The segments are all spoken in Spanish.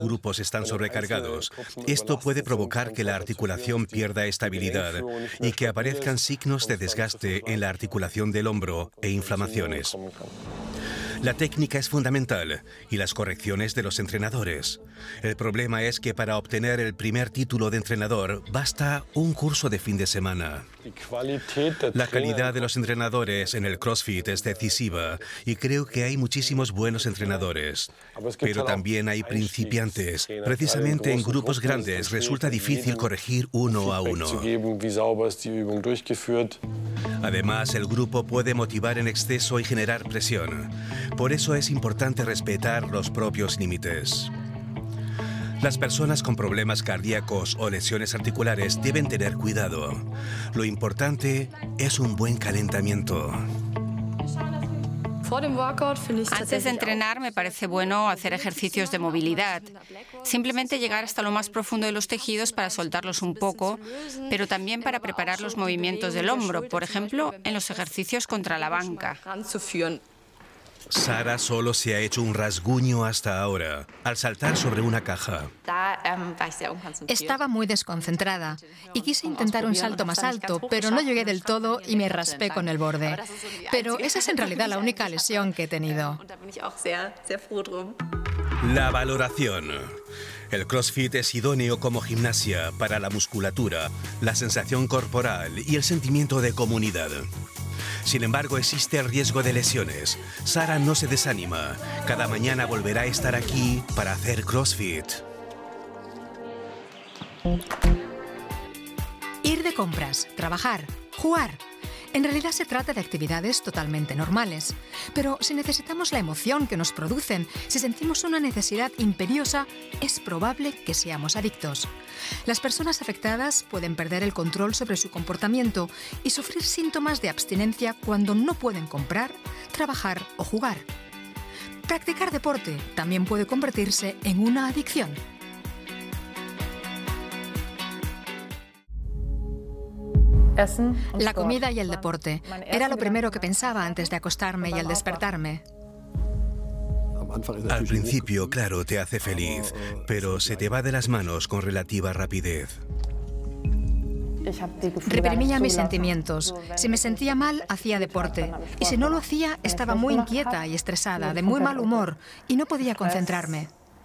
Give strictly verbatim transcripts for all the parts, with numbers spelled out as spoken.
grupos están sobrecargados. Esto puede provocar que la articulación pierda estabilidad y que aparezcan signos de desgaste en la articulación del hombro e inflamaciones. La técnica es fundamental y las correcciones de los entrenadores. El problema es que para obtener el primer título de entrenador basta un curso de fin de semana. La calidad de los entrenadores en el CrossFit es decisiva y creo que hay muchísimos buenos entrenadores. Pero también hay principiantes. Precisamente en grupos grandes resulta difícil corregir uno a uno. Además, el grupo puede motivar en exceso y generar presión. Por eso es importante respetar los propios límites. Las personas con problemas cardíacos o lesiones articulares deben tener cuidado. Lo importante es un buen calentamiento. Antes de entrenar me parece bueno hacer ejercicios de movilidad. Simplemente llegar hasta lo más profundo de los tejidos para soltarlos un poco, pero también para preparar los movimientos del hombro, por ejemplo, en los ejercicios contra la banca. Sara solo se ha hecho un rasguño hasta ahora, al saltar sobre una caja. Estaba muy desconcentrada y quise intentar un salto más alto, pero no llegué del todo y me raspé con el borde. Pero esa es en realidad la única lesión que he tenido. La valoración. El CrossFit es idóneo como gimnasia para la musculatura, la sensación corporal y el sentimiento de comunidad. Sin embargo, existe el riesgo de lesiones. Sara no se desanima. Cada mañana volverá a estar aquí para hacer CrossFit. Ir de compras, trabajar, jugar. En realidad se trata de actividades totalmente normales. Pero si necesitamos la emoción que nos producen, si sentimos una necesidad imperiosa, es probable que seamos adictos. Las personas afectadas pueden perder el control sobre su comportamiento y sufrir síntomas de abstinencia cuando no pueden comprar, trabajar o jugar. Practicar deporte también puede convertirse en una adicción. La comida y el deporte. Era lo primero que pensaba antes de acostarme y al despertarme. Al principio, claro, te hace feliz, pero se te va de las manos con relativa rapidez. Reprimía mis sentimientos. Si me sentía mal, hacía deporte. Y si no lo hacía, estaba muy inquieta y estresada, de muy mal humor, y no podía concentrarme.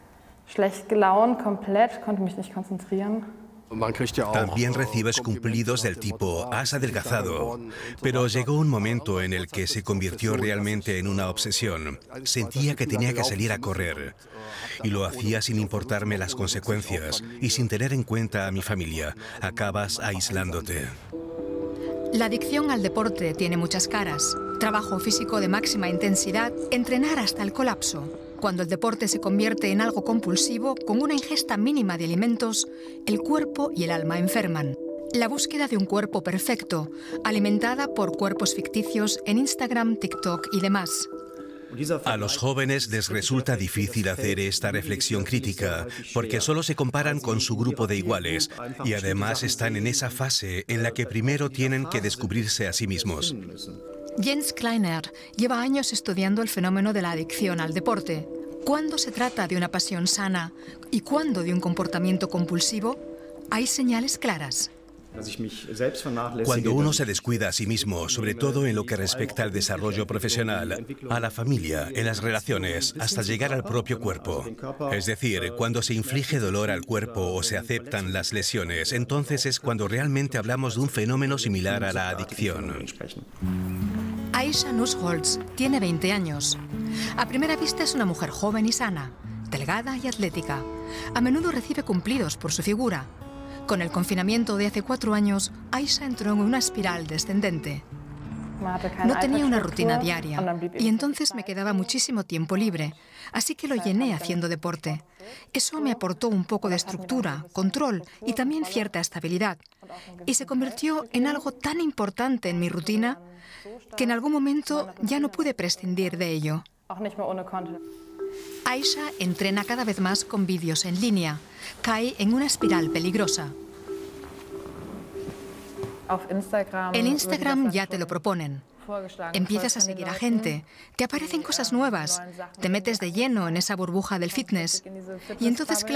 También recibes cumplidos del tipo "has adelgazado", pero llegó un momento en el que se convirtió realmente en una obsesión. Sentía que tenía que salir a correr y lo hacía sin importarme las consecuencias y sin tener en cuenta a mi familia. Acabas aislándote. La adicción al deporte tiene muchas caras. Trabajo físico de máxima intensidad, entrenar hasta el colapso. Cuando el deporte se convierte en algo compulsivo, con una ingesta mínima de alimentos, el cuerpo y el alma enferman. La búsqueda de un cuerpo perfecto, alimentada por cuerpos ficticios en Instagram, TikTok y demás. A los jóvenes les resulta difícil hacer esta reflexión crítica porque solo se comparan con su grupo de iguales y además están en esa fase en la que primero tienen que descubrirse a sí mismos. Jens Kleiner lleva años estudiando el fenómeno de la adicción al deporte. ¿Cuándo se trata de una pasión sana y cuándo de un comportamiento compulsivo? Hay señales claras. Cuando uno se descuida a sí mismo, sobre todo en lo que respecta al desarrollo profesional, a la familia, en las relaciones, hasta llegar al propio cuerpo. Es decir, cuando se inflige dolor al cuerpo o se aceptan las lesiones, entonces es cuando realmente hablamos de un fenómeno similar a la adicción. Aisha Nussholz tiene veinte años. A primera vista es una mujer joven y sana, delgada y atlética. A menudo recibe cumplidos por su figura. Con el confinamiento de hace cuatro años, Aisha entró en una espiral descendente. No tenía una rutina diaria y entonces me quedaba muchísimo tiempo libre, así que lo llené haciendo deporte. Eso me aportó un poco de estructura, control y también cierta estabilidad. Y se convirtió en algo tan importante en mi rutina que en algún momento ya no pude prescindir de ello. Aisha entrena cada vez más con vídeos en línea. Cae en una espiral peligrosa. En Instagram ya te lo proponen. Empiezas a seguir a gente, te aparecen cosas nuevas, te metes de lleno en esa burbuja del fitness y entonces,